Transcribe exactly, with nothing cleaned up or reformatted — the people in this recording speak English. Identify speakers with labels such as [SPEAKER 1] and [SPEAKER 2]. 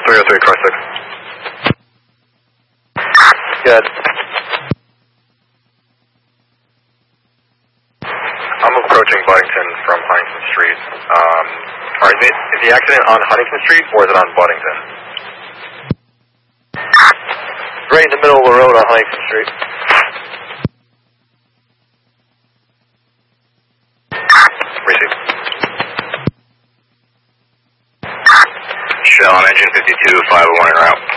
[SPEAKER 1] three oh three, car six. Good. I'm approaching Buddington from Huntington Street. Um, or is, it, is the accident on Huntington Street or is it on Buddington? Right in the middle of the road on Huntington Street. Receive. Shell on engine fifty-two, five oh one en route.